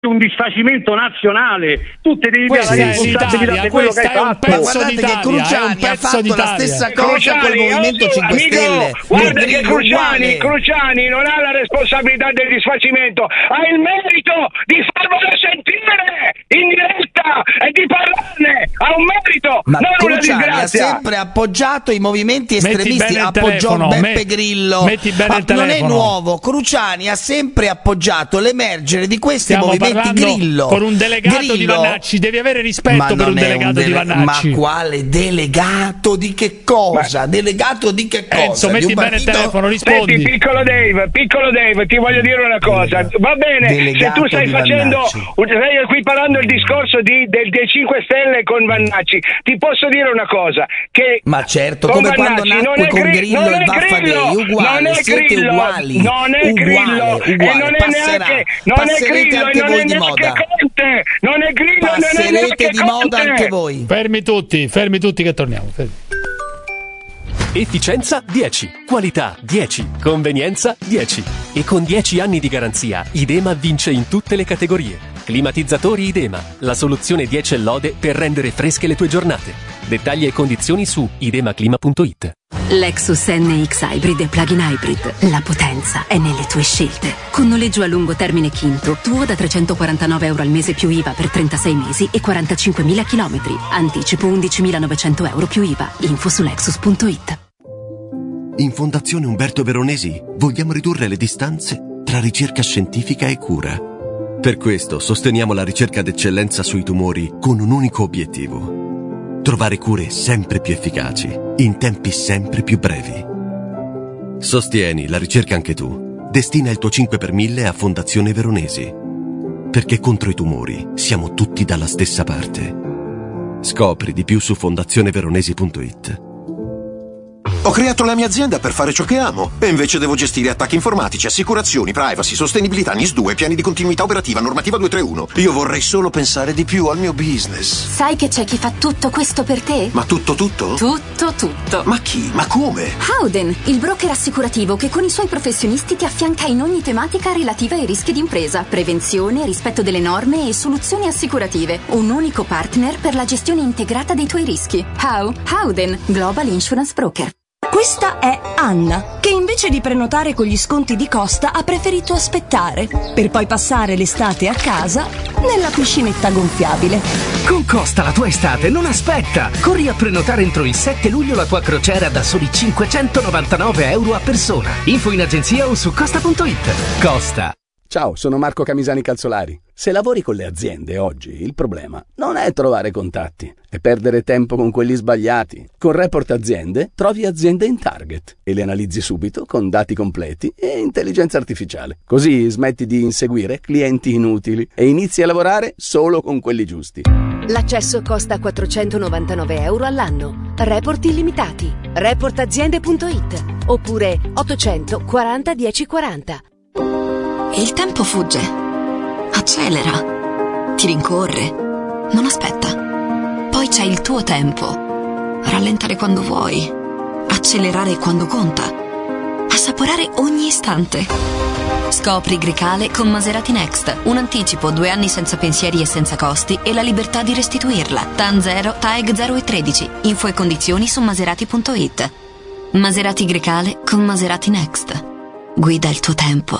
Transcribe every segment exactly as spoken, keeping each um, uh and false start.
un disfacimento nazionale, tu te devi questa dare la responsabilità di quello che hai fatto. Ma guardate che Cruciani ha fatto d'Italia. la stessa cosa Cruciani, col Movimento amico, cinque Stelle. Guarda che Cruciani, uguale. Cruciani non ha la responsabilità del disfacimento, ha il merito di farvelo sentire in diretta e di parlarne, ha un merito, Ma non una Cruciani ha disgrazia. sempre appoggiato i movimenti Metti estremisti, bene il appoggiò telefono, Beppe me- Grillo. metti bene il Ah, non è telefono. nuovo, Cruciani ha sempre appoggiato l'emergere di questi Stiamo movimenti. parlando Grillo con un delegato Grillo, di Vannacci, devi avere rispetto ma per non un è delegato dele- di Vannacci. Ma quale delegato di che cosa? Delegato di che cosa? Enzo, Di metti un bene il partito- telefono, rispondi. Senti, piccolo Dave, piccolo Dave, ti voglio dire una cosa. Va bene, se Delegato tu stai di facendo, Vannacci. stai equiparando il discorso di, del, dei cinque Stelle con Vannacci, ti posso dire una cosa, che Ma certo, con come quando Vannacci non nacque è con Gri- Grillo non il è Vaffa Grillo, Day, uguale, non è siete Grillo, uguali, non è uguale, Grillo, e uguale, non è passerà, neanche, non è passerete Grillo, anche e non voi è di neanche moda. Conte, non è Grillo, e non è Passerete neanche di moda Conte. anche voi. Fermi tutti, fermi tutti che torniamo. Fermi. Efficienza dieci, qualità dieci, convenienza dieci. E con dieci anni di garanzia, Idema vince in tutte le categorie. Climatizzatori Idema, la soluzione dieci e lode per rendere fresche le tue giornate. Dettagli e condizioni su idemaclima punto it. Lexus N X Hybrid e Plug-in Hybrid. La potenza è nelle tue scelte. Con noleggio a lungo termine Quinto, tuo da trecentoquarantanove euro al mese più I V A per trentasei mesi e quarantacinquemila chilometri. Anticipo undicimilanovecento euro più I V A. Info su lexus punto it. In Fondazione Umberto Veronesi vogliamo ridurre le distanze tra ricerca scientifica e cura. Per questo sosteniamo la ricerca d'eccellenza sui tumori con un unico obiettivo: trovare cure sempre più efficaci, in tempi sempre più brevi. Sostieni la ricerca anche tu. Destina il tuo cinque per mille a Fondazione Veronesi. Perché contro i tumori siamo tutti dalla stessa parte. Scopri di più su fondazione veronesi punto it. Ho creato la mia azienda per fare ciò che amo e invece devo gestire attacchi informatici, assicurazioni, privacy, sostenibilità, N I S due, piani di continuità operativa, normativa duecentotrentuno. Io vorrei solo pensare di più al mio business. Sai che c'è chi fa tutto questo per te? Ma tutto tutto? Tutto, tutto. Ma chi? Ma come? Howden, il broker assicurativo che con i suoi professionisti ti affianca in ogni tematica relativa ai rischi d'impresa, prevenzione, rispetto delle norme e soluzioni assicurative. Un unico partner per la gestione integrata dei tuoi rischi. How? Howden, Global Insurance Broker. Questa è Anna, che invece di prenotare con gli sconti di Costa ha preferito aspettare, per poi passare l'estate a casa nella piscinetta gonfiabile. Con Costa la tua estate non aspetta! Corri a prenotare entro il sette luglio la tua crociera da soli cinquecentonovantanove euro a persona. Info in agenzia o su costa punto it. Costa. Ciao, sono Marco Camisani Calzolari. Se lavori con le aziende oggi, il problema non è trovare contatti, è perdere tempo con quelli sbagliati. Con Report Aziende trovi aziende in target e le analizzi subito con dati completi e intelligenza artificiale. Così smetti di inseguire clienti inutili e inizi a lavorare solo con quelli giusti. L'accesso costa quattrocentonovantanove euro all'anno. Report illimitati. report aziende punto it oppure ottocento quaranta dieci quaranta. Il tempo fugge, accelera, ti rincorre, non aspetta. Poi c'è il tuo tempo, rallentare quando vuoi, accelerare quando conta, assaporare ogni istante. Scopri Grecale con Maserati Next, un anticipo, due anni senza pensieri e senza costi e la libertà di restituirla. T A N zero, T A E G zero e tredici, info e condizioni su maserati punto it. Maserati Grecale con Maserati Next, guida il tuo tempo.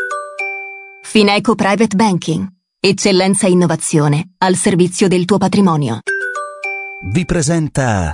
Fineco Private Banking. Eccellenza e innovazione al servizio del tuo patrimonio. Vi presenta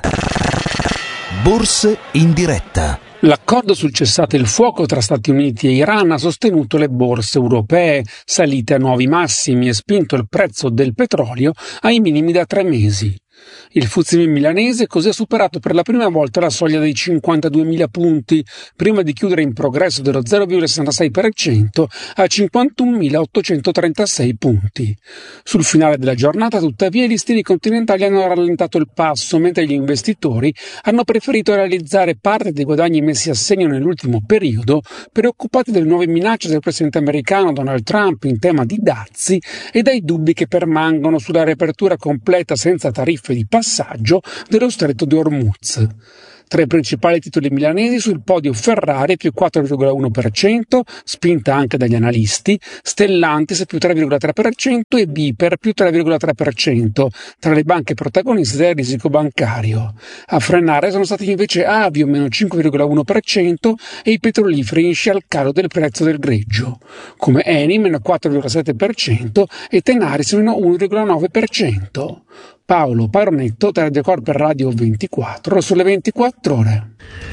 Borse in diretta. L'accordo sul cessate il fuoco tra Stati Uniti e Iran ha sostenuto le borse europee, salite a nuovi massimi e spinto il prezzo del petrolio ai minimi da tre mesi. Il F T S E milanese così ha superato per la prima volta la soglia dei cinquantaduemila punti, prima di chiudere in progresso dello zero virgola sessantasei per cento a cinquantunomilaottocentotrentasei punti. Sul finale della giornata, tuttavia, i listini continentali hanno rallentato il passo, mentre gli investitori hanno preferito realizzare parte dei guadagni messi a segno nell'ultimo periodo, preoccupati dalle nuove minacce del presidente americano Donald Trump in tema di dazi e dai dubbi che permangono sulla riapertura completa senza tariffe di passaggio dello stretto di Hormuz. Tra i principali titoli milanesi sul podio Ferrari più quattro virgola uno per cento, spinta anche dagli analisti, Stellantis più tre virgola tre per cento e Biper più tre virgola tre per cento, tra le banche protagoniste del risico bancario. A frenare sono stati invece Avio meno cinque virgola uno per cento e i petroliferi in scia al calo del prezzo del greggio, come Eni meno quattro virgola sette per cento e Tenaris meno uno virgola nove per cento. Paolo Paronetto, Telecor per Radio ventiquattro, sulle ventiquattro ore.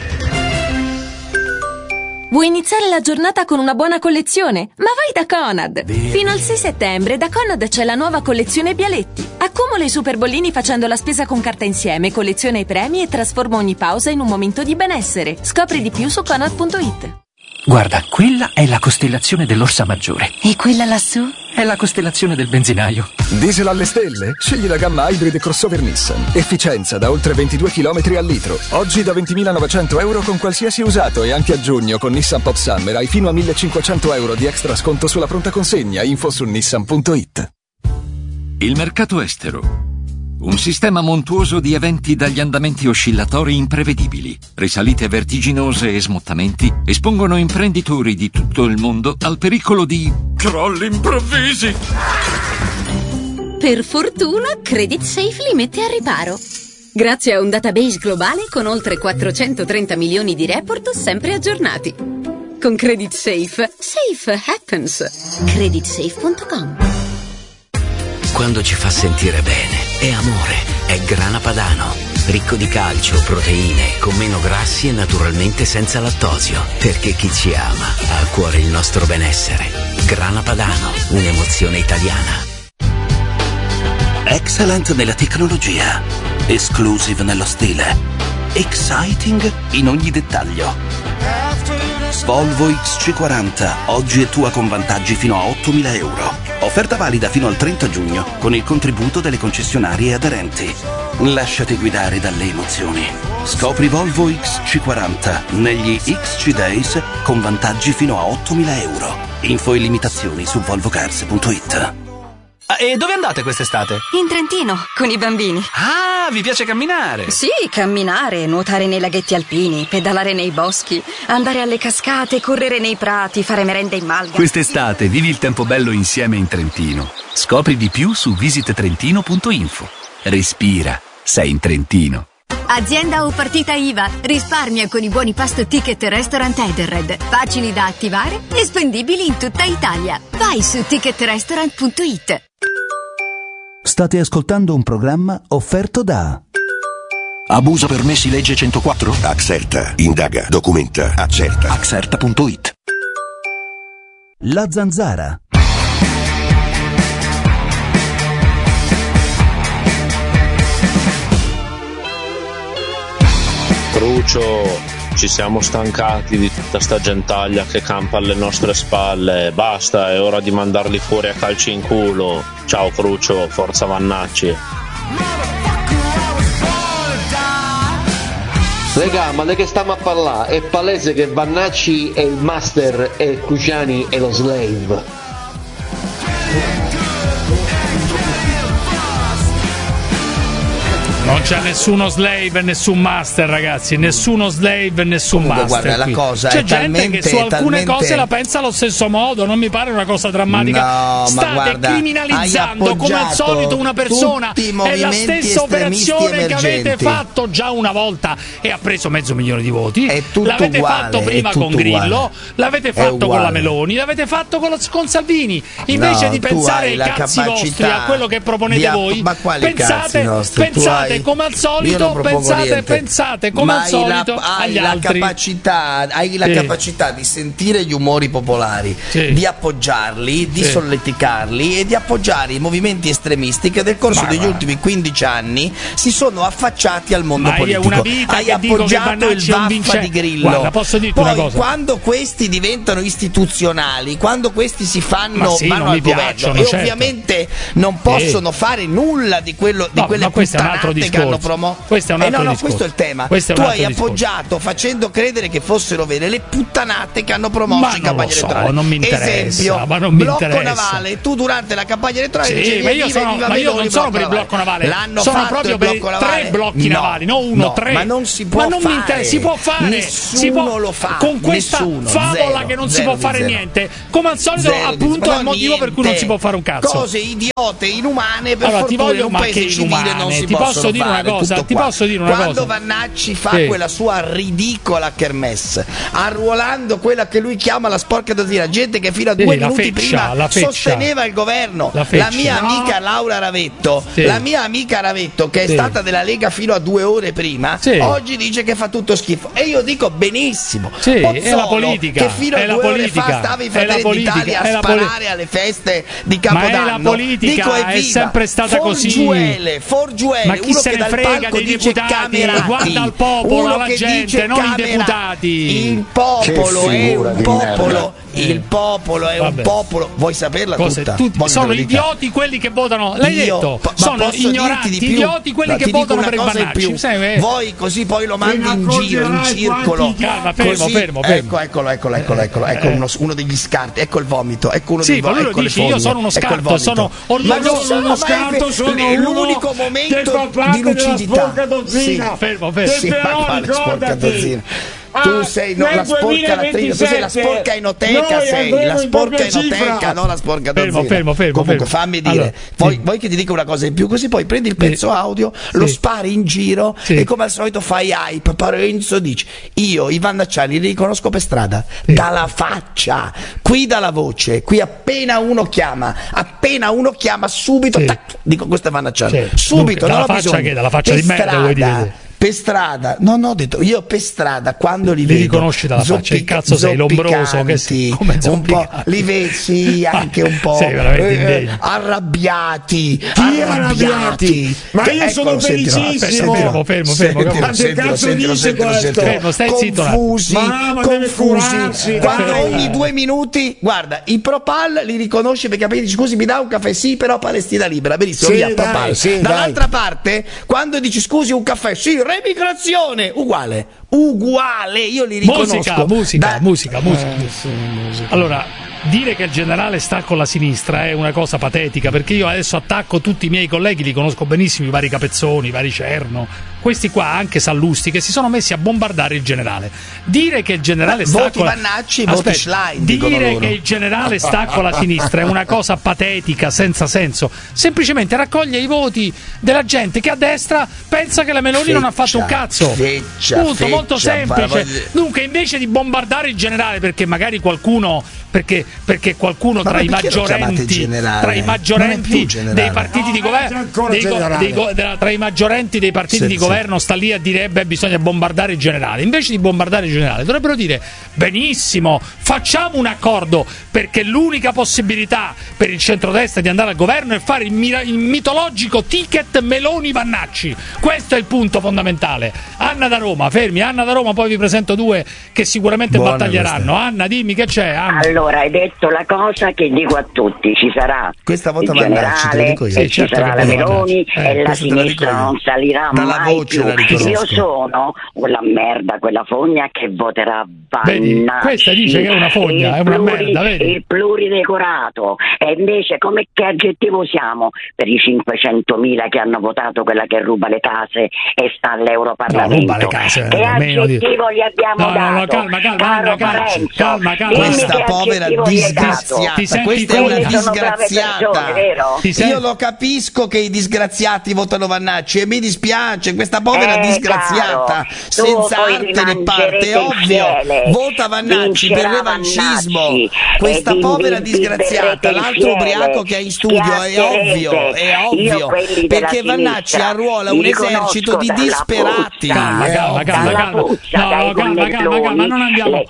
Vuoi iniziare la giornata con una buona collezione? Ma vai da Conad! Fino al sei settembre da Conad c'è la nuova collezione Bialetti. Accumula i super bollini facendo la spesa con carta insieme, colleziona i premi e trasforma ogni pausa in un momento di benessere. Scopri di più su conad punto it. Guarda, quella è la costellazione dell'Orsa Maggiore. E quella lassù? È la costellazione del benzinaio. Diesel alle stelle? Scegli la gamma Hybrid Crossover Nissan. Efficienza da oltre ventidue chilometri al litro. Oggi da ventimilanovecento euro con qualsiasi usato e anche a giugno con Nissan Pop Summer hai fino a millecinquecento euro di extra sconto sulla pronta consegna. Info su nissan punto it. Il mercato estero. Un sistema montuoso di eventi dagli andamenti oscillatori imprevedibili, risalite vertiginose e smottamenti espongono imprenditori di tutto il mondo al pericolo di crolli improvvisi. Per fortuna, Credit Safe li mette a riparo. Grazie a un database globale con oltre quattrocentotrenta milioni di report sempre aggiornati. Con Credit Safe, safe happens. credit safe punto com. Quando ci fa sentire bene, è amore, è Grana Padano. Ricco di calcio, proteine, con meno grassi e naturalmente senza lattosio. Perché chi ci ama ha a cuore il nostro benessere. Grana Padano, un'emozione italiana. Excellent nella tecnologia, exclusive nello stile, exciting in ogni dettaglio. Volvo X C quaranta, oggi è tua con vantaggi fino a ottomila euro. Offerta valida fino al trenta giugno con il contributo delle concessionarie aderenti. Lasciati guidare dalle emozioni. Scopri Volvo X C quaranta negli X C Days con vantaggi fino a ottomila euro. Info e limitazioni su volvo cars punto it. E dove andate quest'estate? In Trentino, con i bambini. Ah, vi piace camminare? Sì, camminare, nuotare nei laghetti alpini, pedalare nei boschi, andare alle cascate, correre nei prati, fare merende in malga. Quest'estate vivi il tempo bello insieme in Trentino. Scopri di più su visit trentino punto info. Respira, sei in Trentino. Azienda o partita I V A. Risparmia con i buoni pasto ticket restaurant Edenred. Facili da attivare e spendibili in tutta Italia. Vai su ticket restaurant punto it. State ascoltando un programma offerto da Abuso permessi legge centoquattro? Axerta. Indaga, documenta, accerta. Axerta punto it. La Zanzara. Crucio, ci siamo stancati di tutta sta gentaglia che campa alle nostre spalle. Basta, è ora di mandarli fuori a calci in culo. Ciao Crucio, forza Vannacci. Regà, ma di che stiamo a parlare? È palese che Vannacci è il master e Cruciani è lo slave. Non c'è nessuno slave e nessun master, ragazzi. Nessuno slave e nessun Comunque, master. guarda, qui. la cosa c'è è gente talmente, che su alcune talmente... cose la pensa allo stesso modo. Non mi pare una cosa drammatica. No, State ma guarda, criminalizzando come al solito una persona. È la stessa operazione che avete fatto già una volta e ha preso mezzo milione di voti. L'avete uguale, fatto prima con Grillo, uguale. L'avete fatto con la Meloni, l'avete fatto con, lo, con Salvini. Invece no, di pensare ai cazzi vostri, a quello che proponete app- voi, ma quali pensate, nostri? pensate hai... come al solito. Pensate, niente. pensate come ma al solito la, hai agli la altri. Capacità, hai la sì. capacità di sentire gli umori popolari, sì. di appoggiarli, di sì. solleticarli e di appoggiare i movimenti estremisti che nel corso ma degli va. ultimi quindici anni si sono affacciati al mondo ma politico. Una vita hai che appoggiato il vaffa vince... di Grillo. Guarda, posso dirti Poi, una cosa. quando questi diventano istituzionali, quando questi si fanno sì, vanno al governo piacciono, e certo. ovviamente non possono eh. fare nulla di quello di no, quelle ma questo è un altro che che hanno promosso. Questo è un altro eh no, no, discorso. questo è il tema. Questo è tu un hai altro appoggiato discorso. facendo credere che fossero vere le puttanate che hanno promosso Ma in non campagna lo so, elettorale. non mi interessa, Esempio, ma non mi blocco interessa. navale. Tu durante la campagna elettorale Sì, dicevi ma io, viva, sono, viva ma io Meloni, non sono per il blocco navale, L'hanno sono fatto proprio il per blocco navale? tre blocchi No, navali, non uno, no, tre. ma non si può ma non fare. mi interessa, si può fare. Nessuno si può, lo fa. con questa Nessuno, favola zero, che non zero si può di fare zero. niente. Come al solito, Zero di appunto, zero. è il motivo per cui non si può fare un cazzo. Cose idiote, inumane, per Allora, ti fortuna voglio- in un ma paese che civile inumane? non si Ti possono posso dire una fare, cosa, tutto ti qua. posso dire una Quando cosa. Vannacci fa Sì. quella sua ridicola kermesse, arruolando quella che lui chiama la sporca dozzina, gente che fino a Sì, due la minuti feccia, prima la feccia. sosteneva il governo, La la, feccia. mia No. amica Laura Ravetto, Sì. la mia amica Ravetto che è Sì. stata della Lega fino a due ore prima, Sì. oggi dice che fa tutto schifo e io dico benissimo. Sì, Pozzolo, è la politica, che fino a è la due ore politica, fa stava in è la Fratelli politica, d'Italia è a la poli- sparare alle feste di Ma è Capodanno. la politica, Dico, è evviva. sempre stata così. Forgiuele, Forgiuele, Ma chi uno se che ne dal frega palco dei dice deputati? Camerati, Guarda il popolo, uno la che gente, dice non i Camerati. deputati. Il popolo Che è figura un di popolo, merda. il popolo è Vabbè. un popolo. Vuoi saperla Cose, tutta? tutti- Vuoi che sono te lo dica? idioti quelli che votano. L'hai Io- detto? ma Sono posso ignoranti, dirti di più? idioti quelli No, che ti dico votano una per i cosa in Vannacci. più. Sai, eh? Voi così poi lo mandi in giro, in circolo. Calma, fermo, Così- fermo, fermo. Ecco, eccolo, eccolo, eccolo, eccolo, ecco uno, uno degli scarti, ecco il vomito, ecco uno Sì, dei ma lui lo ecco le dice, io fogne, sono uno ecco il scarto, vomito. sono Ma orgoglioso non sono uno mai scarto, ve- sono è l'unico uno che momento fa parte di della lucidità. sporca dozzina. Sì. Fermo, fermo. Sì, Che ma però quale sporca ricordati, dozzina? ah, Tu sei no, nel la sporca latrina, tu sei la sporca enoteca, noi sei andremo la in sporca doppia enoteca, cifra. non la sporca Fermo, dozzina. fermo, fermo, Comunque fermo. fammi dire, Allora, vuoi, sì. vuoi che ti dica una cosa in più? Così poi prendi il pezzo audio, lo spari in giro Sì. e come al solito fai hype. Parenzo dici: io i Vannacciani li riconosco per strada, dalla faccia, qui dalla voce, qui appena uno chiama, appena uno chiama subito, Sì. tac, dico questo è Vannacciano, Sì. subito, Dunque, non ho dalla faccia bisogno. che? Dalla faccia Per di merda, vuoi dire? Per strada, non ho detto, io per strada quando li, Li vedo riconosci dalla faccia, che cazzo sei, lombroso, che sei, come un po', zoppicanti. li vedi, sì, anche un po' Sei veramente eh, indegno. arrabbiati, Chi arrabbiati. Ma io Eccolo, sono sentilo, felicissimo. Fermo, fermo, fermo, Sentilo, fermo. Ma che sentilo, cazzo sentilo, dice sentilo, questo? sentilo. Fermo, stai zitto un attimo. Confusi, Ma- ma deve confusi. curarsi, Quando dai. ogni due minuti, guarda, i Propal li riconosci perché capite, dici, scusi, mi dà un caffè? Sì, però Palestina libera, benissimo, Sì, via, dai, Propal. sì, Dall'altra parte, quando dici scusi un caffè, sì, remigrazione, uguale, uguale, io li riconosco. Musica, musica, Da- musica, musica. Allora, dire che il generale sta con la sinistra è una cosa patetica, perché io adesso attacco tutti i miei colleghi, li conosco benissimo, i vari Capezzoni, i vari Cerno, questi qua, anche Sallusti, che si sono messi a bombardare il generale. Dire che il generale Ma sta voti con la... Vannacci, voti Schlein, dicono dire loro. che il generale sta con la sinistra è una cosa patetica, senza senso. Semplicemente raccoglie i voti della gente che a destra pensa che la Meloni Feccia, non ha fatto un cazzo. feccia, Punto, molto feccia, semplice. voglio- Dunque, invece di bombardare il generale, perché magari qualcuno, perché, perché qualcuno Ma tra i perché lo chiamate maggiorenti, generale? tra i Non è maggiorenti più generale. dei partiti di No, è governo, ancora dei go- generale. dei go- della- tra i maggiorenti dei partiti Sì, di sì. governo sta lì a dire beh, bisogna bombardare il generale. Invece di bombardare il generale, dovrebbero dire benissimo, facciamo un accordo, perché l'unica possibilità per il centrodestra di andare al governo è fare il, mira- il mitologico ticket Meloni-Vannacci. Questo è il punto fondamentale. Anna da Roma, fermi, Anna da Roma, poi vi presento due che sicuramente Buona battaglieranno. Anna, dimmi che c'è, Anna. Allora, hai detto la cosa che dico a tutti: ci sarà Questa volta il Vannacci, te lo generale, dico io. e Sì, ci certo sarà che la può Meloni, Vannacci. Eh, e la questa te la dico sinistra io. non salirà Dalla mai voce più. la riconosco. Io sono quella merda, quella fogna che voterà Vedi, Vannacci. questa dice che è una fogna, il è una pluri- merda, vedi? Il pluridecorato. E invece come che aggettivo usiamo per i cinquecentomila che hanno votato quella che ruba le case e sta all'Europarlamento? No, ruba le case, Che meno di- aggettivo gli abbiamo No, no, dato? no, calma, calma, Caro Anna, calma, Parenzo, calma, calma. dimmi Questa che povera aggettivo gli hai dato. disgraziata, Ti senti questa è tu? una Quelle sono brave disgraziata. persone, vero? Ti senti- Io lo capisco che i disgraziati votano Vannacci e mi dispiace, questa povera Eh, disgraziata, caro, senza tu poi arte né parte, è rimangerete ovvio, insieme. vota Vannacci per Vincerà revanchismo. Vannacci. Questa E vi- povera vi- vi disgraziata, berrete l'altro insieme. ubriaco che è in studio, è Schiatterete. ovvio, è Io ovvio, quelli della perché Vannacci sinistra arruola li un riconosco esercito di dalla disperati. puzza. Calma, è calma, ovvio. calma, Dalla calma. puzza, No, dai calma, calma, calma, gonnelloni, non andiamo. le-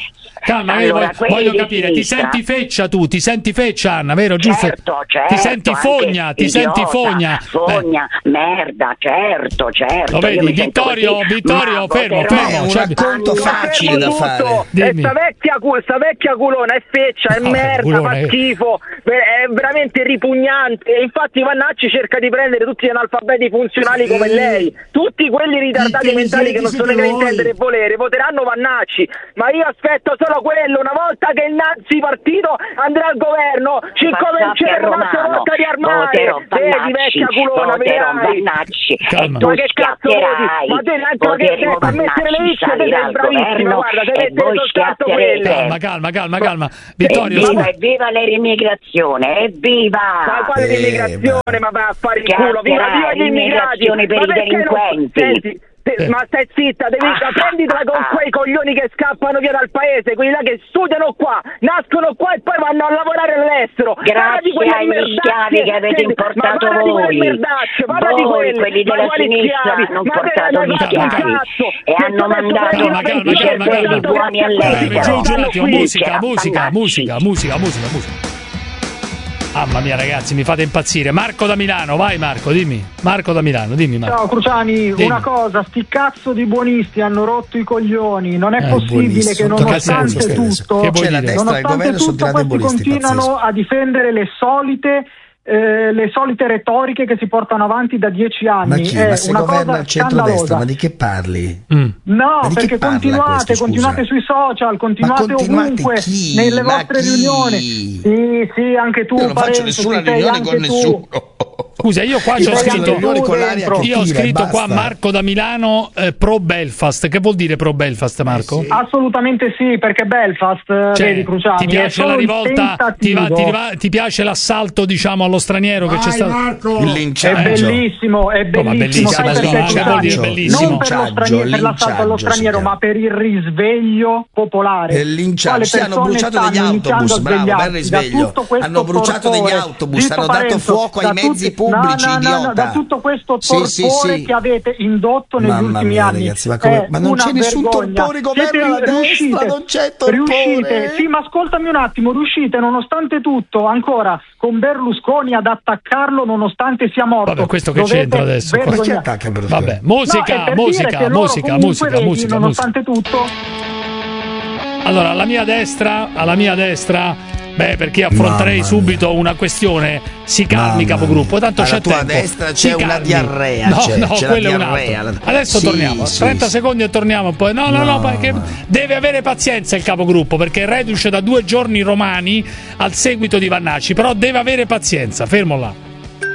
calma, allora, vero? Voglio capire, ti sinistra... senti feccia tu, ti senti feccia Anna, vero? Giusto? Certo, certo, ti senti fogna, ti idiota, senti fogna. Fogna, Beh. merda, certo, certo. Lo vedi, Vittorio, così, Vittorio, fermo, voterò... fermo. È un cioè... racconto facile da fare. E sta vecchia, sta vecchia culona è feccia, è no, merda, culone. fa schifo, è veramente ripugnante. E infatti Vannacci cerca di prendere tutti gli analfabeti funzionali come lei, tutti quelli ritardati mentali che non sono che intendere e volere, voteranno Vannacci. Ma io aspetto solo quello, una volta che il Nazi partito andrà al governo, ci comincerà un'altra volta di armare. Vedi vecchia culona, vedrai. Calma. Ma che cazzo vedi? Ma te neanche la che a mettere le X, te sei bravissima, guarda, te mettere soltanto quelle. Calma, calma, calma, calma. Vittorio, evviva, evviva l'immigrazione, evviva! Ma quale eh, l'immigrazione? Ma vai a fare il culo, viva, viva gli immigrati! Per ma i delinquenti! Non... Senti, te, eh. ma stai zitta, devi ah, prenditela con quei coglioni che scappano via dal paese, quelli là che studiano qua, nascono qua e poi vanno a lavorare all'estero. Grazie agli schiavi che avete importato ma voi. Di parla voi, di quelli, quelli della sinistra, hanno portato gli schiavi e hanno mandato i cervelli buoni all'estero. Giù, un attimo, musica, musica, musica, musica, musica, musica. Mamma mia ragazzi, mi fate impazzire. Marco da Milano, vai Marco, dimmi. Marco da Milano, dimmi Marco. Ciao Cruciani, dimmi. Una cosa, sti cazzo di buonisti hanno rotto i coglioni. Non è eh, possibile che nonostante tutto, che cioè, la destra nonostante governo tutto questi continuano pazzesco. a difendere le solite Eh, le solite retoriche che si portano avanti da dieci anni. Ma chi? È Ma se una governa cosa il centrodestra, scandalosa. ma di che parli? Mm. No, ma perché continuate, questo, continuate sui social, continuate, continuate ovunque, chi? nelle ma vostre chi? riunioni. Sì, sì, anche tu. Io non Parenzo, faccio nessuna sei riunione anche con tu. nessuno. Scusa, io qua io ho scritto, con io ho scritto qua Marco da Milano eh, pro Belfast. Che vuol dire pro Belfast, Marco? Eh sì. Assolutamente sì, perché Belfast, cioè, vedi Cruciani, ti piace la rivolta, ti, va, ti, va, ti piace l'assalto, diciamo, allo straniero Vai, che c'è stato? Marco. Il linciaggio. È bellissimo, è bellissimo. Oh, sai bellissimo, perché, che vuol dire bellissimo? Non per, lo straniero, per l'assalto allo straniero, ma per il risveglio popolare. Il linciaggio, sì, hanno bruciato degli autobus, bravo, bel risveglio. Hanno bruciato degli autobus, hanno dato fuoco ai mezzi pubblici, idiota. Da tutto questo torpore sì, sì, sì. che avete indotto negli Mamma ultimi mia, anni, ragazzi, ma, come, ma non c'è nessun vergogna. torpore, governa la destra, non c'è torpore. Riuscite, sì, ma ascoltami un attimo, riuscite nonostante tutto ancora con Berlusconi ad attaccarlo nonostante sia morto. Vabbè, questo che Dovete c'entra adesso? vergogna- Ma chi attacca Berlusconi? Vabbè, musica, no, musica, musica, musica, vedi, musica, nonostante musica. tutto. Allora, alla mia destra, alla mia destra, beh, perché affronterei Mamma subito mia. una questione, si calmi Mamma capogruppo, tanto alla c'è tua tempo. destra c'è Si una calmi. diarrea, no, c'è, no, c'è quello la è un diarrea. altro. Adesso Sì, torniamo, sì, trenta sì. secondi e torniamo poi. No, no, no, No. perché deve avere pazienza il capogruppo, perché è reduce da due giorni romani al seguito di Vannacci, però deve avere pazienza, fermo là.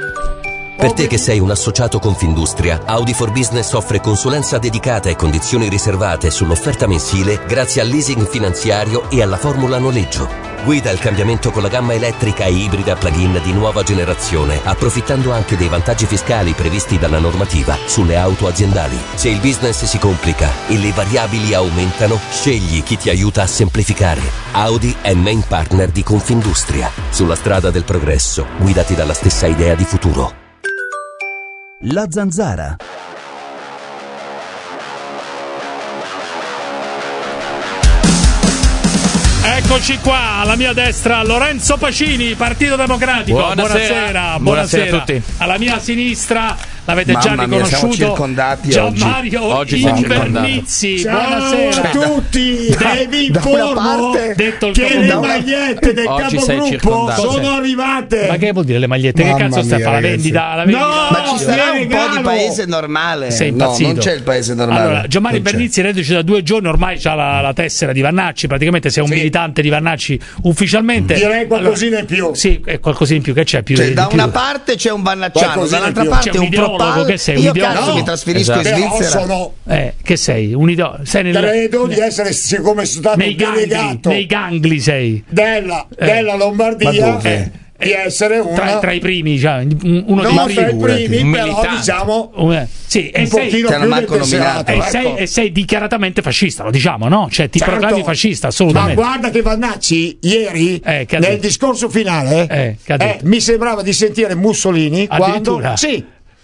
Per te che sei un associato Confindustria, Audi for Business offre consulenza dedicata e condizioni riservate sull'offerta mensile grazie al leasing finanziario e alla formula noleggio. Guida il cambiamento con la gamma elettrica e ibrida plug-in di nuova generazione, approfittando anche dei vantaggi fiscali previsti dalla normativa sulle auto aziendali. Se il business si complica e le variabili aumentano, scegli chi ti aiuta a semplificare. Audi è main partner di Confindustria. Sulla strada del progresso, guidati dalla stessa idea di futuro. La Zanzara. Eccoci qua, alla mia destra Lorenzo Pacini, Partito Democratico. Buonasera. Buonasera, Buonasera a tutti. Alla mia sinistra l'avete Mamma già mia, riconosciuto, siamo circondati Gianmario oggi. Oggi Invernizzi. Ciao Buonasera. a tutti, Da- e vi da una informo parte- detto il che capo- le da una- magliette del Oggi sei capogruppo circondato. sono arrivate. Ma che vuol dire le magliette? Mamma che cazzo stai a mia, fare? La ragazzi. vendita? La vendita? No! Ma ci sarà vi un po' regalo. di paese normale? Sei No, impazzito. non c'è il paese normale. Allora, Gianmario Non c'è. Invernizzi reduce da due giorni, ormai c'ha la, la tessera di Vannacci, praticamente sei un Sì. militante di Vannacci ufficialmente. Direi qualcosina in più. Sì, è qualcosina in più, che c'è più Cioè, di da più? una parte c'è un vannacciano, Qualcosina dall'altra in più. parte C'è un un ideologo, propal. che sei, un Io ideologo? cazzo mi No. trasferisco Esatto. in Però Svizzera. sono Eh, che sei? Un ideo- sei nel, credo di essere, siccome sono stato nei gangli, delegato nei gangli sei. della, Eh. della Ma Lombardia dove? eh, di essere una Tra, tra i primi, cioè, uno non dei tra i primi. primi, Un però militante. diciamo Eh, sì, e un sei, pochino Ti hanno più manco del tesserato, nominato. e, ecco. sei, e sei dichiaratamente fascista, lo diciamo, no? Cioè, ti Certo. proclami fascista, Ma assolutamente. guarda che Vannacci ieri Eh, che ha nel detto? discorso finale Eh, che ha eh, detto? mi sembrava di sentire Mussolini quando Addirittura? sì,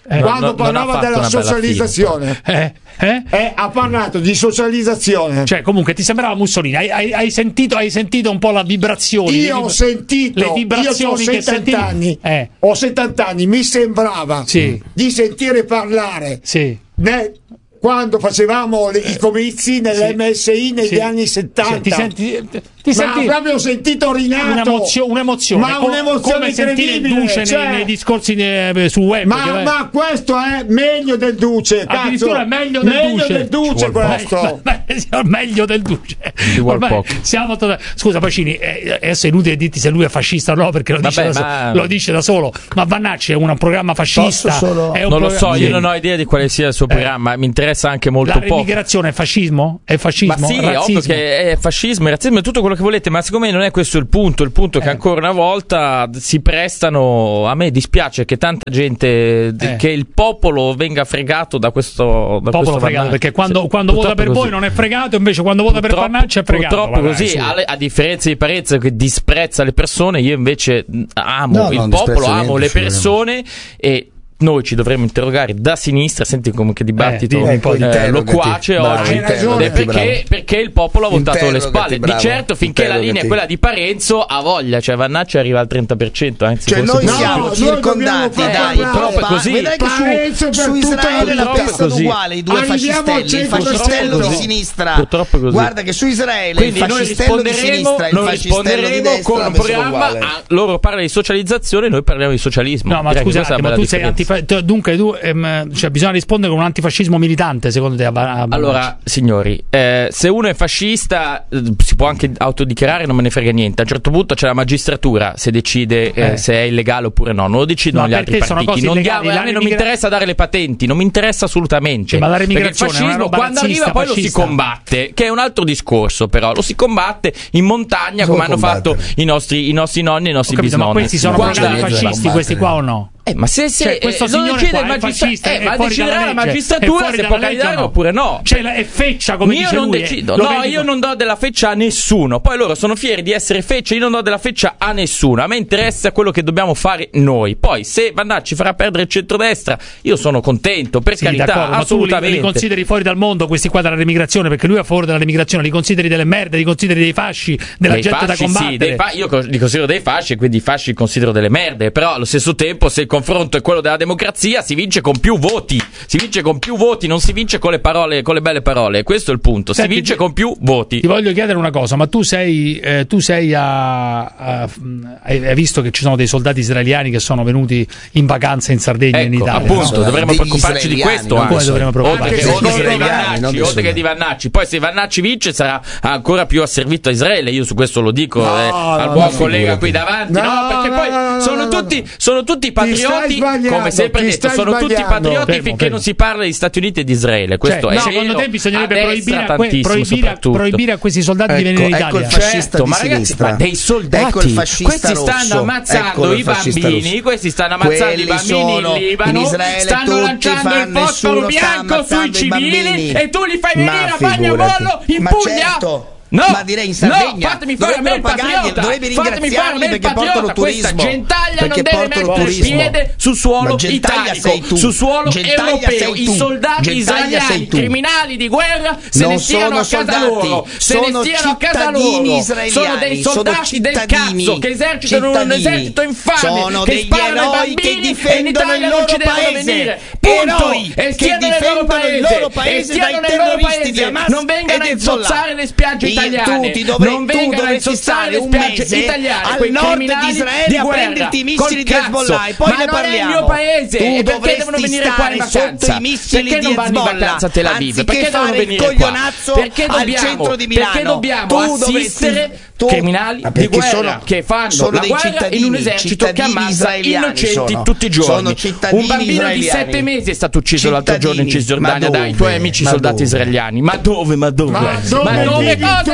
Eh, quando non, parlava non della socializzazione, eh, eh? Eh, ha parlato di socializzazione. Cioè, comunque ti sembrava Mussolini. Hai, hai, hai, sentito, hai sentito un po' la vibrazione? Io ho sentito, le vibrazioni io ho che settanta anni. Eh. Ho settanta anni, mi sembrava sì. di sentire parlare. Sì. Ne, quando facevamo le, i comizi nell'M S I negli sì. anni settanta. Sì, ti senti, ti ma senti proprio ho sentito Rinato un'emozio, un'emozione, ma com- un'emozione come sentire il Duce cioè, nei, nei discorsi de, su web. ma, ma questo è meglio del Duce, addirittura cazzo. meglio del meglio Duce, del Duce questo meglio, meglio del Duce. Ormai siamo to- scusa Pacini, eh, adesso è inutile dirti se lui è fascista o no, perché lo, Vabbè, dice, da ma... so- lo dice da solo, ma Vannacci è un programma fascista, solo... è un non pro- lo so, sì. io non ho idea di quale sia il suo programma, eh. mi interessa anche molto la poco. La immigrazione è fascismo? È fascismo? Ma sì, razzismo? ovvio che è fascismo, è razzismo, è tutto quello che volete, ma secondo me non è questo il punto. Il punto è che eh. ancora una volta si prestano. A me dispiace che tanta gente, eh. che il popolo venga fregato da questo. Da popolo questo fregato, perché quando, sì, quando vota per così. Voi non è fregato, invece quando vota purtroppo, per Vannacci è fregato. Purtroppo così, sì. a, a differenza di Parenzo che disprezza le persone, io invece amo no, il popolo, amo le persone e. Noi ci dovremmo interrogare da sinistra, senti come che dibattito eh, eh, loquace oggi, perché, perché il popolo ha voltato le spalle. Bravo. Di certo, finché la linea è quella di Parenzo, ha voglia, cioè Vannacci arriva al trenta per cento, anzi cioè noi no, siamo no, circondati dai purtroppo è così. Vedrai che su, su Israele la pensano uguale i due fascistelli, il fascistello di sinistra. Purtroppo così. Guarda che su Israele quindi il fascistello di sinistra, il fascistello di destra con un programma, loro parlano di socializzazione, noi parliamo di socialismo. No, ma scusa, ma tu sei antifascista, dunque tu Ehm, cioè bisogna rispondere con un antifascismo militante, secondo te? A, a allora, signori, eh, se uno è fascista eh, si può anche autodichiarare, non me ne frega niente. A un certo punto c'è la magistratura se decide eh, eh. se è illegale oppure no. Non lo decidono no, gli altri partiti. Non diamo, a me non mi interessa dare le patenti, non mi interessa assolutamente. Cioè, ma la remigrazione perché il fascismo quando arriva poi fascista. Lo si combatte, che è un altro discorso, però lo si combatte in montagna come hanno fatto i nostri, i nostri nonni e i nostri capito, bisnonni. Ma questi sono programmi fascisti, questi qua o no? Eh, ma se, se cioè, questo eh, non decide il magistrato, eh, ma deciderà la magistratura se può candidare no. oppure no. Cioè, la, è feccia come io dice non lui, decido. Eh. No, io non do della feccia a nessuno. Poi loro sono fieri di essere fecce, io non do della feccia a nessuno. A me interessa quello che dobbiamo fare noi. Poi se Vannacci farà perdere il centrodestra, io sono contento, per sì, carità, d'accordo, assolutamente. Ma tu li, li consideri fuori dal mondo questi qua della remigrazione, perché lui è a favore della remigrazione, li consideri delle merde, li consideri dei fasci, della dei gente fasci, da combattere. Sì, dei fa- io li considero dei fasci e quindi i fasci li considero delle merde, però allo stesso tempo se il confronto è quello della democrazia si vince con più voti, si vince con più voti, non si vince con le parole, con le belle parole, questo è il punto. Senti, si vince con più voti. Ti voglio chiedere una cosa, ma tu sei eh, tu sei a, a hai visto che ci sono dei soldati israeliani che sono venuti in vacanza in Sardegna e ecco, in Italia, appunto, no? dovremmo preoccuparci di questo anche. Come dovremmo preoccuparci? Oltre, oltre, che, di Vannacci, oltre che di Vannacci, poi se Vannacci vince sarà ancora più asservito a Israele, io su questo lo dico no, eh, no, al buon no, collega qui davanti, no, no perché poi no, sono no, tutti no. sono tutti patrioti, come sempre detto, sono tutti patrioti fermo, finché fermo. non si parla di Stati Uniti e di Israele. Questo cioè, è no, secondo te bisognerebbe proibire a, que- proibire, proibire a questi soldati ecco, di venire in Italia. Ecco il fascista certo, di ma ragazzi, sinistra. ma dei soldati, ecco il fascista questi rosso. stanno ammazzando ecco i bambini, rosso. questi stanno ammazzando Quelli i bambini sono, in Libano, in Israele stanno lanciando il fosforo bianco sui civili e tu li fai venire a Bagnamollo in ma Puglia? Certo. No, ma direi in Sardegna no, fatemi fare a me il patriota, dovrebbe ringraziarli perché patriota. portano turismo, questa gentaglia perché non deve mettere il piede sul suolo italico, sul suolo europeo. I soldati israeliani, criminali di guerra, se ne stiano a casa loro, se ne stiano a casa loro. Sono dei soldati del cazzo che esercitano un esercito infame, che sparano ai bambini e in Italia non ci devono venire. Punto. E stiano nel loro paese, e stiano nel loro paese, non vengano a insozzare le spiagge italiane. Dove, non vengano a insozzare le spiagge italiane al nord di Israele a prenderti i missili di Hezbollah e poi ma ne non parliamo. è il mio paese tu e perché devono venire qua in vacanza? Sotto i missili perché non vanno in vacanza a Tel Aviv? Perché devono venire qua? Perché dobbiamo, al centro di Milano perché dobbiamo tu assistere tu, criminali di guerra sono, che fanno sono la guerra in un esercito che ammazza innocenti sono, tutti i giorni. Un bambino di sette mesi è stato ucciso l'altro giorno in Cisgiordania dai tuoi amici soldati israeliani. Ma dove? Ma dove? Ma dove? Cosa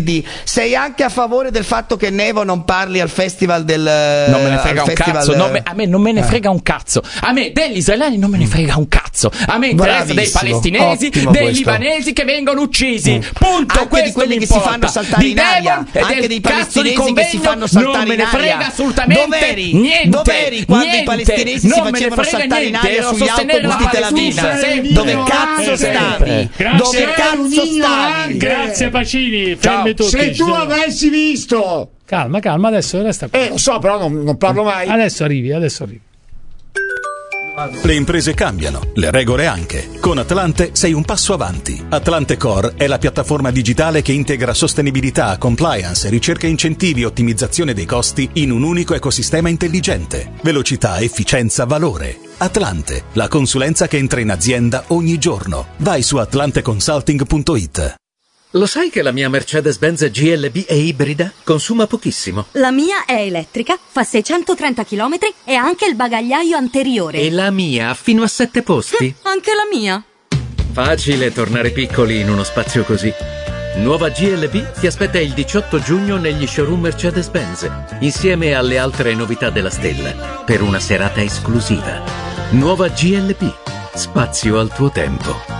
D. Sei anche a favore del fatto che Nevo non parli al festival del... Non me ne frega un festival... cazzo, non me, a me non me ne frega un cazzo. A me degli israeliani non me ne frega un cazzo. A me interessa dei palestinesi, Ottimo dei questo. libanesi che vengono uccisi. Mm. Punto. Anche questo di quelli mi che si importa. fanno saltare Di in aria, Devon e anche del dei cazzo di palestinesi che si fanno saltare non me ne in aria. frega assolutamente Dov'eri? niente. Dov'eri quando niente. i palestinesi non si me ne facevano frega saltare niente. in aria Ero a sugli sostenere la autobus di Tel Aviv? Palestina. Dove cazzo stavi? Dove cazzo stavi? Grazie Pacini, Ciao. fermi tutti. Se tu avessi visto, calma, calma, adesso resta qui. Eh, lo so, però non, non parlo mai. Adesso arrivi, adesso arrivi. Le imprese cambiano, le regole anche. Con Atlante sei un passo avanti. Atlante Core è la piattaforma digitale che integra sostenibilità, compliance, ricerca incentivi e ottimizzazione dei costi in un unico ecosistema intelligente. Velocità, efficienza, valore. Atlante, la consulenza che entra in azienda ogni giorno. Vai su atlante consulting punto it. Lo sai che la mia Mercedes-Benz G L B è ibrida? Consuma pochissimo. La mia è elettrica, fa seicentotrenta chilometri e ha anche il bagagliaio anteriore. E la mia ha fino a sette posti. Anche la mia. Facile tornare piccoli in uno spazio così. Nuova G L B ti aspetta il diciotto giugno negli showroom Mercedes-Benz, insieme alle altre novità della stella, per una serata esclusiva. Nuova G L B. Spazio al tuo tempo.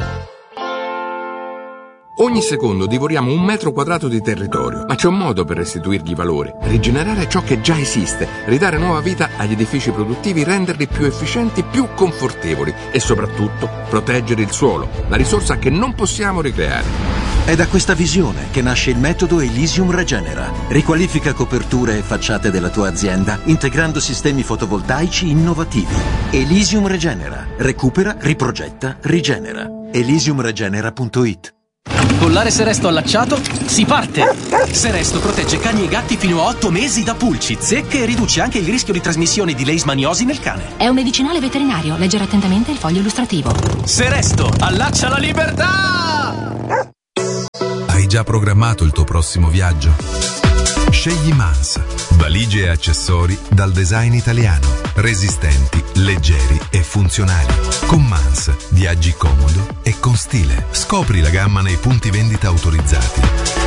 Ogni secondo divoriamo un metro quadrato di territorio, ma c'è un modo per restituirgli valore, rigenerare ciò che già esiste, ridare nuova vita agli edifici produttivi, renderli più efficienti, più confortevoli e soprattutto proteggere il suolo, la risorsa che non possiamo ricreare. È da questa visione che nasce il metodo Elysium Regenera. Riqualifica coperture e facciate della tua azienda integrando sistemi fotovoltaici innovativi. Elysium Regenera. Recupera, riprogetta, rigenera. elysium regenera punto it. Collare Seresto allacciato, si parte! Seresto protegge cani e gatti fino a otto mesi da pulci, zecche e riduce anche il rischio di trasmissione di leishmaniosi nel cane. È un medicinale veterinario, leggere attentamente il foglio illustrativo. Seresto, allaccia la libertà! Hai già programmato il tuo prossimo viaggio? Scegli Mans, valigie e accessori dal design italiano, resistenti, leggeri e funzionali. Con Mans viaggi comodo e con stile. Scopri la gamma nei punti vendita autorizzati.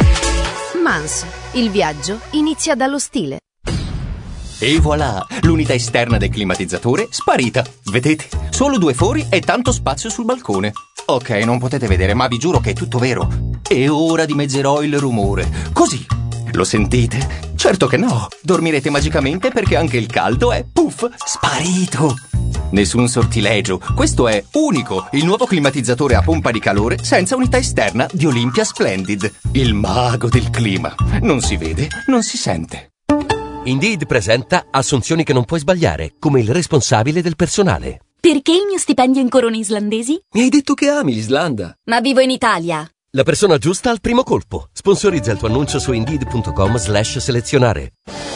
Mans, il viaggio inizia dallo stile. E voilà, l'unità esterna del climatizzatore sparita. Vedete? Solo due fori e tanto spazio sul balcone. Ok, non potete vedere, ma vi giuro che è tutto vero. E ora dimezzerò il rumore. Così. Lo sentite? Certo che no. Dormirete magicamente perché anche il caldo è, puff, sparito. Nessun sortilegio. Questo è unico, il nuovo climatizzatore a pompa di calore senza unità esterna di Olympia Splendid. Il mago del clima. Non si vede, non si sente. Indeed presenta assunzioni che non puoi sbagliare, come il responsabile del personale. Perché il mio stipendio in corone islandesi? Mi hai detto che ami l'Islanda. Ma vivo in Italia. La persona giusta al primo colpo. Sponsorizza il tuo annuncio su indeed punto com slash selezionare.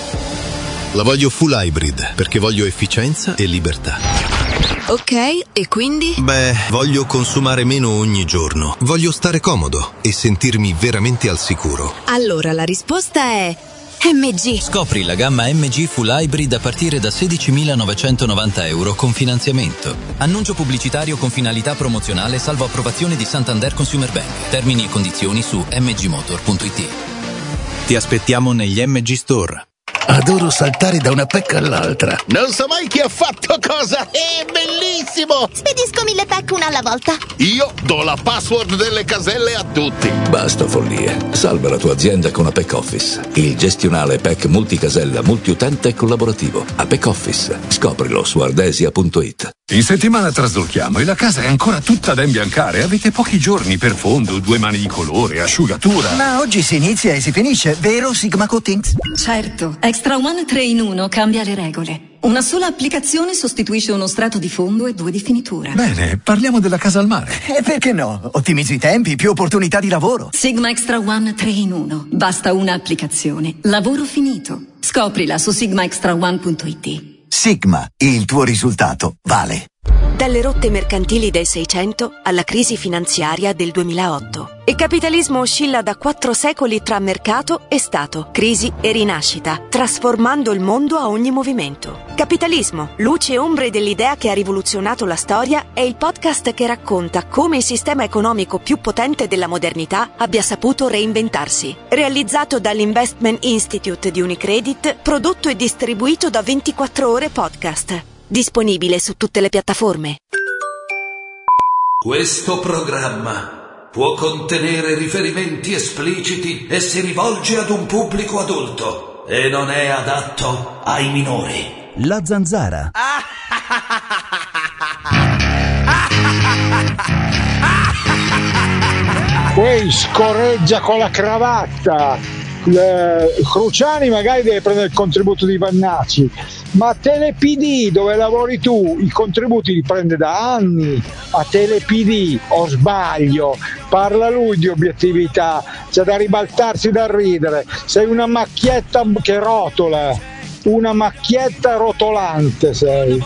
La voglio full hybrid perché voglio efficienza e libertà. Ok, e quindi? Beh, voglio consumare meno ogni giorno. Voglio stare comodo e sentirmi veramente al sicuro. Allora la risposta è M G. Scopri la gamma M G Full Hybrid a partire da sedicimilanovecentonovanta euro con finanziamento. Annuncio pubblicitario con finalità promozionale salvo approvazione di Santander Consumer Bank. Termini e condizioni su m g motor punto it. Ti aspettiamo negli M G Store. Adoro saltare da una pecca all'altra. Non so mai chi ha fatto cosa. È bellissimo! Spedisco mille pack una alla volta. Io do la password delle caselle a tutti. Basta follie. Salva la tua azienda con Apex Office. Il gestionale P E C multicasella, multiutente e collaborativo. Apex Office. Scoprilo su ardesia punto it. In settimana traslochiamo e la casa è ancora tutta da imbiancare. Avete pochi giorni per fondo, due mani di colore, asciugatura. Ma oggi si inizia e si finisce, vero Sigma Coatings? Certo. Extra One tre in uno cambia le regole. Una sola applicazione sostituisce uno strato di fondo e due di finitura. Bene, parliamo della casa al mare. E perché no? Ottimizzi i tempi, più opportunità di lavoro. Sigma Extra One tre in uno. Basta una applicazione. Lavoro finito. Scoprila su sigma extra one punto it. Sigma, il tuo risultato vale. Dalle rotte mercantili del Seicento alla crisi finanziaria del duemilaotto. Il capitalismo oscilla da quattro secoli tra mercato e Stato, crisi e rinascita, trasformando il mondo a ogni movimento. Capitalismo, luce e ombre dell'idea che ha rivoluzionato la storia, è il podcast che racconta come il sistema economico più potente della modernità abbia saputo reinventarsi. Realizzato dall'Investment Institute di Unicredit, prodotto e distribuito da ventiquattro ore podcast. Disponibile su tutte le piattaforme. Questo programma può contenere riferimenti espliciti e si rivolge ad un pubblico adulto e non è adatto ai minori. La Zanzara. Poi scorreggia con la cravatta. Cruciani magari deve prendere il contributo di Vannacci, Ma Telepd, dove lavori tu, i contributi li prende da anni. A Telepd, o sbaglio? Parla lui di obiettività, c'è da ribaltarsi dal ridere. Sei una macchietta che rotola, una macchietta rotolante sei.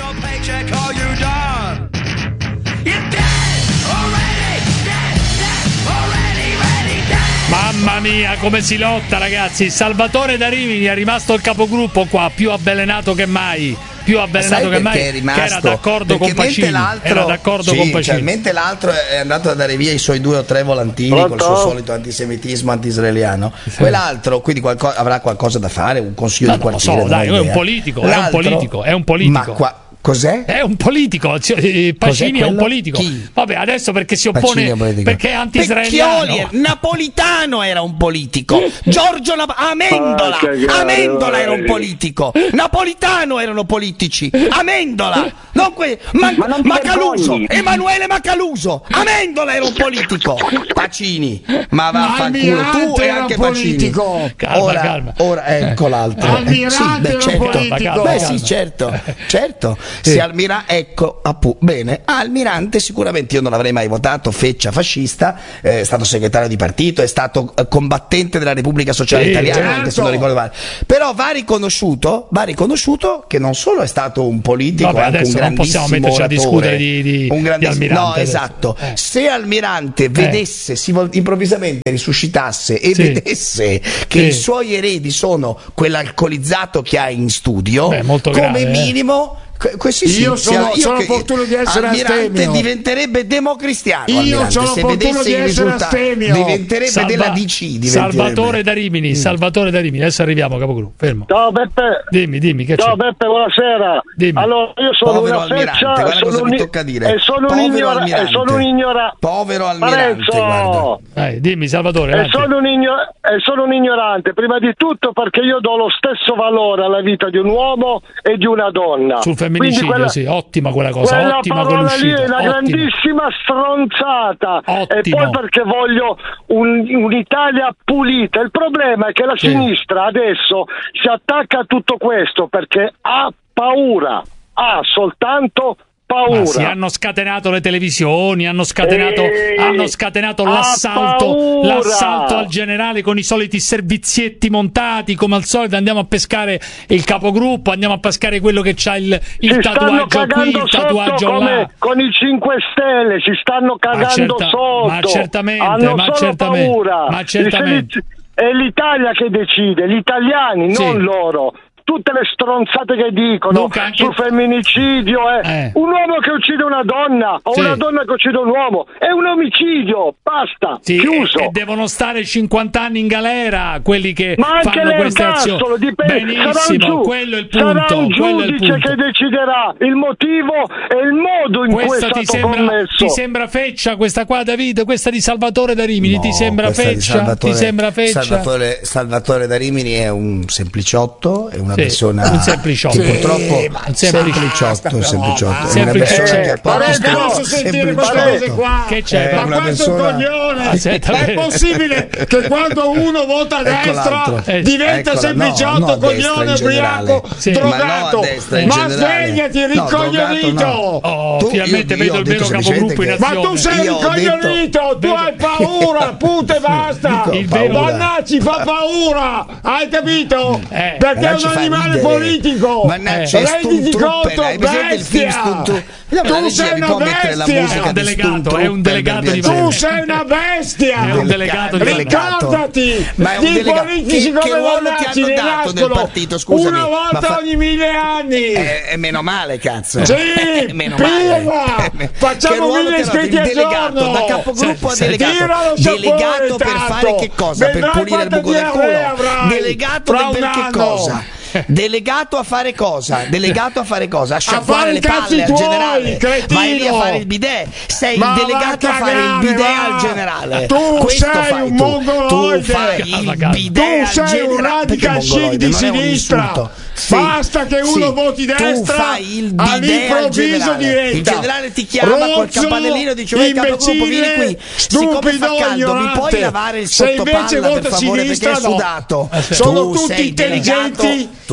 Mamma mia, come si lotta, ragazzi. Salvatore da Rimini è rimasto il capogruppo qua, più avvelenato che mai. Più avvelenato che mai, è rimasto? Che era d'accordo Perché con Pacini. Era d'accordo sì, con Pacini. Cioè, mentre l'altro è andato a dare via i suoi due o tre volantini Pronto? Col suo solito antisemitismo anti-israeliano, sì. Quell'altro quindi qualco- avrà qualcosa da fare, un consiglio no, di quartiere. Non lo so, dai, è un politico, è un politico, è un politico. Ma qua, cos'è? È un politico, cioè, Pacini è un politico. Chi? Vabbè, adesso perché si oppone, perché è anti-israeliano. Pecchioli, Napolitano era un politico. Giorgio Nap- Amendola, ah, Amendola era un politico. Napolitano erano politici. Amendola, non que- Ma- Ma non Macaluso, Emanuele Macaluso. Amendola era un politico. Pacini, ma vaffanculo tu e anche Pacini. Calma, ora, calma. ora ecco l'altro. Eh, sì, beh, certo. Calma, calma, Beh, calma. sì, certo, certo. Sì. Se Almira, ecco, appunto, bene, Almirante sicuramente io non l'avrei mai votato, feccia fascista, eh, è stato segretario di partito, è stato eh, combattente della Repubblica Sociale sì, Italiana, certo. anche se non ricordo male. Però va riconosciuto, va riconosciuto che non solo è stato un politico, vabbè, anche un grandissimo non possiamo metterci oratore, a discutere di, di, un grandissimo, di Almirante. no, adesso. esatto. Eh. Se Almirante vedesse, si vol- improvvisamente risuscitasse e sì. vedesse che sì. i suoi eredi sono quell'alcolizzato che ha in studio, beh, molto come grave, minimo questi sì, io sono, io sono che, opportuno di essere Almirante astemio. diventerebbe democristiano. Io Almirante, sono se opportuno vedesse di il essere risultato astemio. diventerebbe Salva- della D C. Diventerebbe. Salvatore da Rimini, mm. Salvatore da Rimini. Adesso arriviamo, capogruppo. Fermo. Ciao Beppe. Dimmi, dimmi che Ciao c'è? Beppe, buonasera. Dimmi. Allora, io sono Povero una Almirante, feccia, guarda sono cosa un, mi tocca dire. e sono un Povero ignora- Almirante. e sono un ignorante. Povero Almirante, guarda. Dai, dimmi Salvatore. E avanti. sono, un igno- e sono un ignorante, prima di tutto perché io do lo stesso valore alla vita di un uomo e di una donna. Sul femminicidio, quella, sì, ottima quella cosa. Quella Ottima parola lì è una ottima. grandissima stronzata. Ottimo. E poi perché voglio un, un'Italia pulita. Il problema è che la sì. sinistra adesso si attacca a tutto questo perché ha paura, ha soltanto paura. Ma si hanno scatenato le televisioni, hanno scatenato, Ehi, hanno scatenato ha l'assalto, paura. l'assalto al generale con i soliti servizietti montati, come al solito andiamo a pescare il capogruppo, andiamo a pescare quello che c'ha il, il si tatuaggio qui, il tatuaggio come là. Con i cinque Stelle si stanno cagando ma certa, sotto. Ma certamente, hanno ma solo certamente, paura. ma certamente. È l'Italia che decide, gli italiani, sì. non loro. Tutte le stronzate che dicono anche... sul femminicidio, eh. Eh. un uomo che uccide una donna o sì. una donna che uccide un uomo è un omicidio, basta, sì, chiuso. E, e devono stare cinquanta anni in galera quelli che Ma anche fanno queste azioni. Benissimo, quello è il punto. Sarà un quello è il giudice punto. che deciderà il motivo e il modo in Questa cui è ti stato sembra, commesso. ti sembra feccia questa qua, David? Questa di Salvatore da Rimini No, ti sembra feccia? Ti sembra feccia? Salvatore, Salvatore da Rimini è un sempliciotto, è una sì, persona un sempliciotto. che purtroppo sì, un sempliciotto, un sempliciotto, è una persona che Ma non posso sentire queste cose qua. Che c'è? Ma questo persona... è un coglione. Aspetta, ma è possibile che quando uno vota a destra eh, diventa eccola, sempliciotto, no, no coglione, ubriaco, sì. drogato? Ma, no ma svegliati, ricoglionito! No, oh, tu, finalmente io, vedo io il vero capogruppo in azione. Ma tu sei ricoglionito, tu hai paura, puto e basta! Vannacci fa paura, hai capito? Eh, perché è un animale politico! Mannaggia, eh. renditi conto, hai presente il film Stuntruppen? Tu sei una bestia! È un delegato, è un delegato di Tu sei una bestia! È un delegato di Ricordati ma è un di delegato. politici che, come che ruolo ti Vannacci hanno ne dato nel nascono partito? Scusami, una volta fa... ogni mille anni! È, è meno male, cazzo! Sì! meno Prima! Facciamo mille iscritti al giorno! Da capogruppo a delegato. Sapore, delegato per tanto. fare che cosa? Vedrai per pulire il buco del culo? Avrai. Delegato Fra per che anno. cosa? Delegato a fare cosa? Delegato a fare cosa? A sciacquare a le palle al tuoi, generale. cretino. Vai lì a fare il bidet. Sei ma il delegato a fare il bidet va. al generale. Tu Questo sei fai un tu. mongoloide. Tu fai il bidet tu al sei un radical chic di sinistra. Sì. Basta che uno sì. voti destra, tu fai il all'improvviso diventa il generale ti chiama rozzo, col campanellino e dice: "Ehi capogruppo, vieni qui, siccome fa caldo mi puoi lavare il sottopalla per favore perché è sudato". Sono tutti intelligenti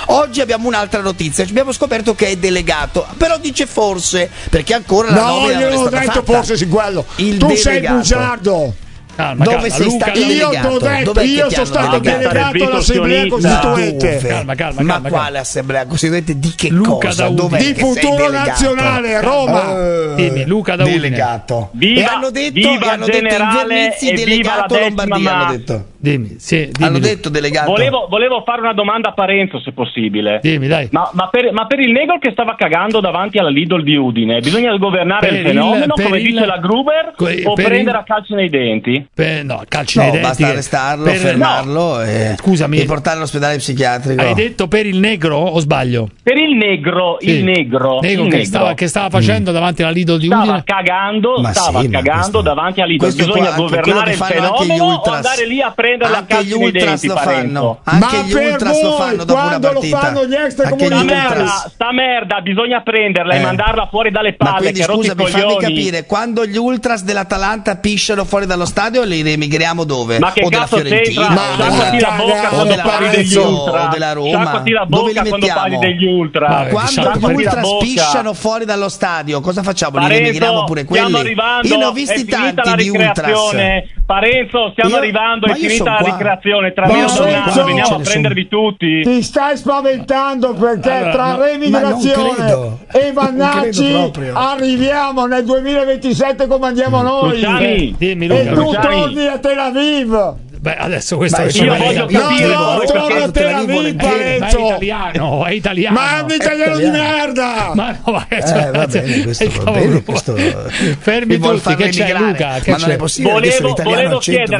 Oggi abbiamo un'altra notizia, abbiamo scoperto che è delegato, però dice forse, perché ancora la no, nomina io non è non ho stata detto fatta. forse su quello. Il tu delegato. sei bugiardo. Calma, Dove calma. sei Luca stato da- Io delegato? t'ho detto, Dov'è che io ti sono hanno stato delegato? delegato all'Assemblea Costituente. Calma, calma, Ma calma, quale calma. assemblea costituente? Di che Luca cosa? da Udine. Dov'è Di che sei Futuro delegato? Nazionale, Roma. Eh, Dimmi, Luca da Udine. delegato. Viva- e hanno detto, viva e hanno detto generale Invernizzi e viva delegato la decima Lombardia. ma- Hanno detto. Dimmi, sì, dimmi, Hanno Luca. detto delegato. Volevo, volevo fare una domanda a Parenzo, se possibile. Dimmi, dai. Ma, ma, per, ma per il negro che stava cagando davanti alla Lidl di Udine, bisogna governare Per il il- fenomeno, per come il- dice la Gruber, que- o per prendere il- a calci nei denti? Per- no, calci No, nei denti. basta che- arrestarlo, per- fermarlo e, Scusami. e portarlo all'ospedale psichiatrico. Hai detto per il negro o sbaglio? Per il negro, Sì. il negro, Negro il che, negro. Stava, che stava facendo davanti alla Lidl di Stava Udine? cagando, Ma stava sì, ma cagando questo- davanti a Lidl. questo Bisogna qua, anche quello governare che il fanno anche gli fenomeno o ultras. andare lì a prendere la Anche calci gli nei ultras denti, lo Parenzo. fanno. Anche Ma gli per ultras lo voi, fanno dopo una quando lo partita. fanno gli Sta extracomunitari? merda, sta merda, bisogna prenderla Eh. e mandarla fuori dalle Ma palle, quindi che rotti i scusami, fammi coglioni. capire, quando gli ultras dell'Atalanta pisciano fuori dallo stadio li emigriamo dove? Ma che o della cazzo Fiorentina, c'entra? o della- Sciacquati la bocca o quando della parli degli Lazio, ultra. o della Roma. Sciacquati la Dove li bocca quando mettiamo? parli degli ultra. Ma- Quando Sciacquati gli la ultras bocca. pisciano fuori dallo stadio, cosa facciamo? Li Parenzo, emigriamo pure quelli? stiamo arrivando, Io ne ho è visti finita tanti la di ultras. ricreazione. Parenzo, stiamo Io- arrivando, ma è io finita son la qua. ricreazione. Tra Ma meno Parenzo, giornate veniamo ce a ne prendervi tutti. Ti stai spaventando perché Allora, tra no, remigrazione ma non credo. e Non Vannacci credo proprio. arriviamo nel duemilaventisette come andiamo noi. Cruciani, Dimmi, E Luca. tu Cruciani. torni a Tel Aviv. Beh, adesso questo Ma è io voglio No, capire no, voi torna perché- a Tel Aviv, Ma è Parenzo. italiano, è italiano. Ma è un italiano di merda. Ma no, ma Eh, cioè, va bene, questo è va cavolo. bene, questo- Fermi Mi vuol tutti, far che c'è emigrare. Luca? Che Ma non c'è? è possibile, adesso Volevo, l'italiano volevo al centro chiedere